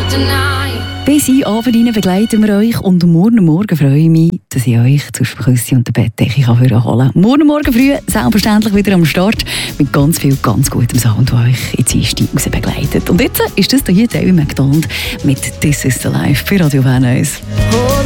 Bis in den Abend rein begleiten wir euch und morgen freue ich mich, dass ich euch zur Küsse und der Bettdecke holen kann. Morgen früh selbstverständlich wieder am Start mit ganz viel, ganz gutem Sound, der euch in die Einstieg raus begleitet. Und jetzt ist das hier David McDonald mit «This is the Life» bei Radio Bern 1.